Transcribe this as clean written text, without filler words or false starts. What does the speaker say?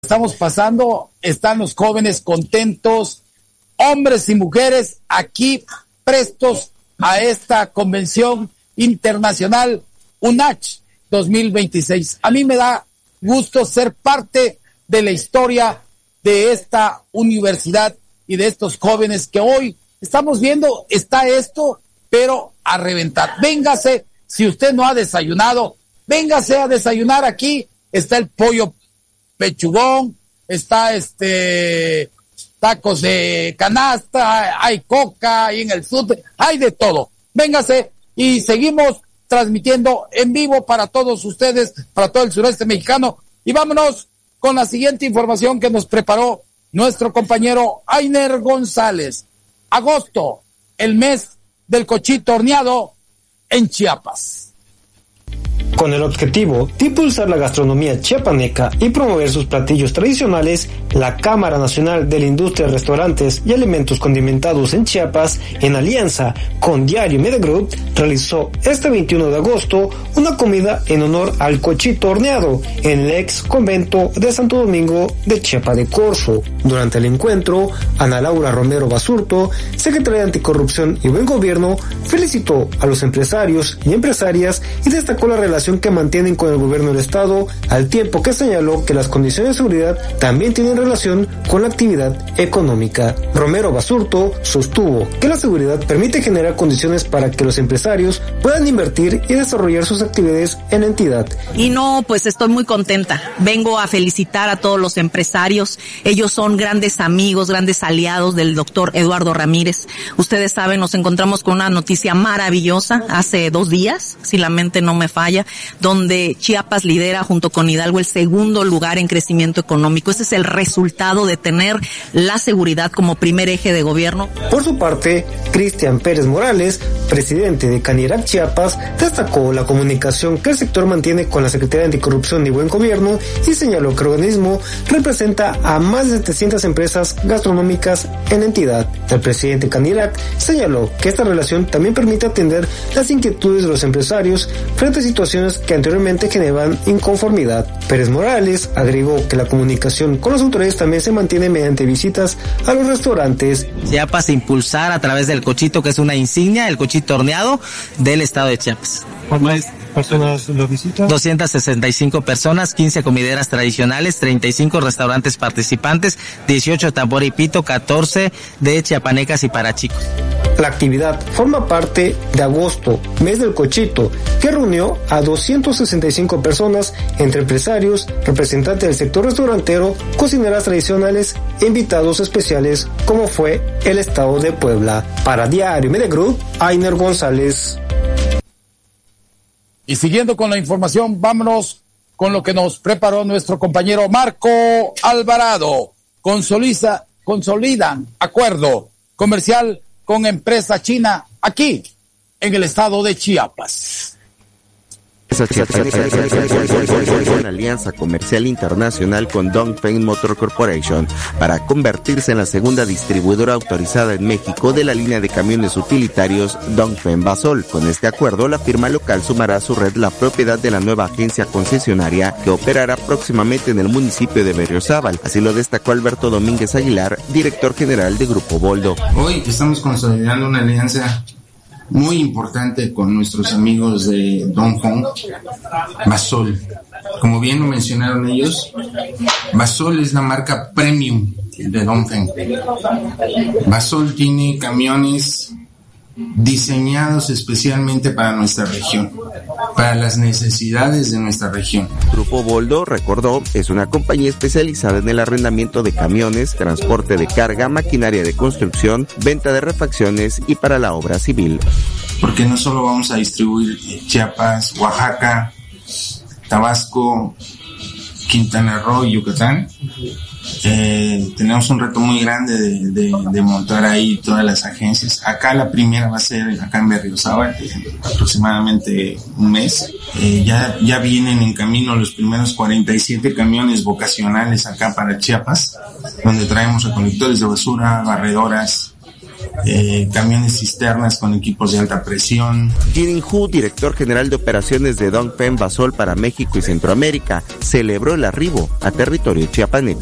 Estamos pasando, están los jóvenes contentos, hombres y mujeres aquí prestos a esta convención internacional UNACH 2026. A mí me da gusto ser parte de la historia de esta universidad y de estos jóvenes que hoy estamos viendo, está esto, pero a reventar. Véngase, si usted no ha desayunado, véngase a desayunar aquí, está el pollo pechugón, está tacos de canasta, hay coca, hay en el sur, hay de todo. Véngase y seguimos transmitiendo en vivo para todos ustedes, para todo el sureste mexicano. Y vámonos con la siguiente información que nos preparó nuestro compañero Ainer González. Agosto, el mes del cochito horneado en Chiapas. Con el objetivo de impulsar la gastronomía chiapaneca y promover sus platillos tradicionales, la Cámara Nacional de la Industria de Restaurantes y Alimentos Condimentados en Chiapas, en alianza con Diario Media Group, realizó este 21 de agosto una comida en honor al cochito horneado en el ex convento de Santo Domingo de Chiapa de Corzo. Durante el encuentro, Ana Laura Romero Basurto, secretaria de Anticorrupción y Buen Gobierno, felicitó a los empresarios y empresarias y destacó la relación que mantienen con el gobierno del estado, al tiempo que señaló que las condiciones de seguridad también tienen relación con la actividad económica. Romero Basurto sostuvo que la seguridad permite generar condiciones para que los empresarios puedan invertir y desarrollar sus actividades en la entidad. Y no, pues estoy muy contenta. Vengo a felicitar a todos los empresarios. Ellos son grandes amigos, grandes aliados del doctor Eduardo Ramírez. Ustedes saben, nos encontramos con una noticia maravillosa hace 2 días, si la mente no me falla, donde Chiapas lidera junto con Hidalgo el segundo lugar en crecimiento económico. Ese es el resultado de tener la seguridad como primer eje de gobierno. Por su parte, Cristian Pérez Morales, presidente de Canirac Chiapas, destacó la comunicación que el sector mantiene con la Secretaría de Anticorrupción y Buen Gobierno y señaló que el organismo representa a más de 700 empresas gastronómicas en la entidad. El presidente Canirac señaló que esta relación también permite atender las inquietudes de los empresarios frente a situaciones que anteriormente generaban inconformidad. Pérez Morales agregó que la comunicación con las autoridades también se mantiene mediante visitas a los restaurantes. Chiapas impulsar a través del cochito, que es una insignia, el cochito horneado del estado de Chiapas. ¿Cuántas personas lo visitan? 265 personas, 15 comideras tradicionales, 35 restaurantes participantes, 18 tambor y pito, 14 de chiapanecas y para chicos. La actividad forma parte de agosto, mes del cochito, que reunió a 265 personas, entre empresarios, representantes del sector restaurantero, cocineras tradicionales e invitados especiales, como fue el estado de Puebla. Para Diario Media Group, Ainer González. Y siguiendo con la información, vámonos con lo que nos preparó nuestro compañero Marco Alvarado. Consolidan acuerdo comercial con empresa china aquí en el estado de Chiapas. Una alianza comercial internacional con Dongfeng Motor Corporation para convertirse en la segunda distribuidora autorizada en México de la línea de camiones utilitarios Dongfeng Basol. Con este acuerdo, la firma local sumará a su red la propiedad de la nueva agencia concesionaria que operará próximamente en el municipio de Berriozábal. Así lo destacó Alberto Domínguez Aguilar, director general de Grupo Boldo. Hoy estamos consolidando una alianza muy importante con nuestros amigos de Dongfeng Basol. Como bien lo mencionaron ellos, Basol es la marca premium de Dongfeng. Basol tiene camiones diseñados especialmente para nuestra región, para las necesidades de nuestra región. Grupo Boldo, recordó, es una compañía especializada en el arrendamiento de camiones, transporte de carga, maquinaria de construcción, venta de refacciones y para la obra civil. Porque no solo vamos a distribuir Chiapas, Oaxaca, Tabasco, Quintana Roo y Yucatán. Tenemos un reto muy grande de montar ahí todas las agencias. Acá la primera va a ser acá en Berriozábal, aproximadamente un mes. Ya vienen en camino los primeros 47 camiones vocacionales acá para Chiapas, donde traemos recolectores de basura, barredoras, camiones cisternas con equipos de alta presión. Jirin Hu, director general de operaciones de Dongfeng Basol para México y Centroamérica, celebró el arribo a territorio chiapaneco.